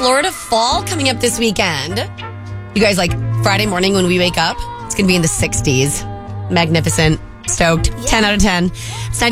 Florida fall coming up this weekend. You guys, like Friday morning when we wake up, it's going to be in the 60s. Magnificent. Stoked. 10 out of 10. It's